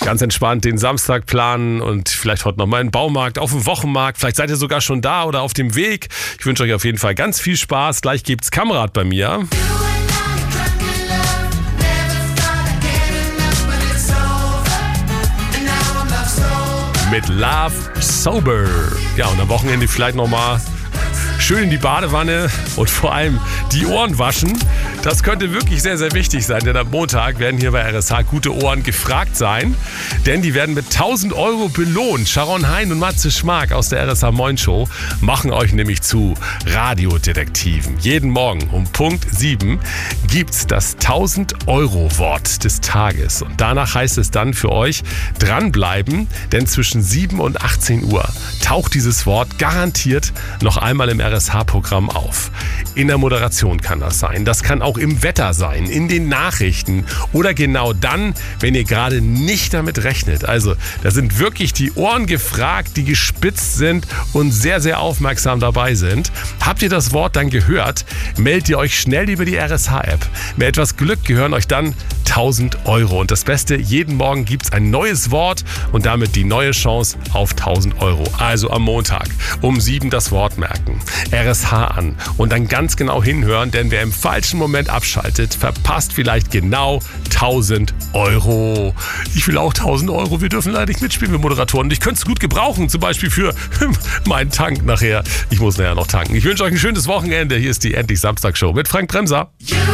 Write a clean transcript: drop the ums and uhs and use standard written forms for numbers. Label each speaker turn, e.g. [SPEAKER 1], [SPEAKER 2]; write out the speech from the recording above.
[SPEAKER 1] Ganz entspannt den Samstag planen und vielleicht heute noch mal in den Baumarkt, auf dem Wochenmarkt. Vielleicht seid ihr sogar schon da oder auf dem Weg. Ich wünsche euch auf jeden Fall ganz viel Spaß. Gleich gibt's Kamerad bei mir. Mit Love Sober. Ja, und am Wochenende vielleicht nochmal schön in die Badewanne und vor allem die Ohren waschen. Das könnte wirklich sehr, sehr wichtig sein, denn am Montag werden hier bei RSH gute Ohren gefragt sein, denn die werden mit 1.000 € belohnt. Sharon Hein und Matze Schmark aus der RSH Moin Show machen euch nämlich zu Radiodetektiven. Jeden Morgen um Punkt 7 gibt's das 1.000 € Wort des Tages und danach heißt es dann für euch dranbleiben, denn zwischen 7 und 18 Uhr taucht dieses Wort garantiert noch einmal im RSH-Programm auf. In der Moderation kann das sein, das kann auch im Wetter sein, in den Nachrichten oder genau dann, wenn ihr gerade nicht damit rechnet. Also da sind wirklich die Ohren gefragt, die gespitzt sind und sehr, sehr aufmerksam dabei sind. Habt ihr das Wort dann gehört, meldet ihr euch schnell über die RSH-App. Mit etwas Glück gehören euch dann 1.000 €. Und das Beste, jeden Morgen gibt es ein neues Wort und damit die neue Chance auf 1.000 €. Also am Montag um 7 das Wort merken, RSH an und dann ganz genau hinhören, denn wer im falschen Moment abschaltet, verpasst vielleicht genau 1.000 €. Ich will auch 1.000 €. Wir dürfen leider nicht mitspielen, wir Moderatoren. Ich könnte es gut gebrauchen, zum Beispiel für meinen Tank nachher. Ich muss nachher noch tanken. Ich wünsche euch ein schönes Wochenende. Hier ist die Endlich Samstag Show mit Frank Bremser.